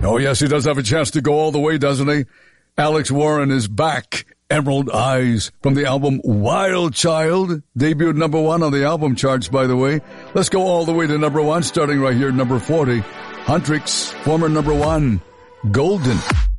Oh, yes, he does have a chance to go all the way, doesn't he? Alex Warren is back. Emerald Eyes from the album Wild Child. Debuted number 1 on the album charts, by the way. Let's go all the way to number 1, starting right here at number 40. Huntrix, former number 1, Golden.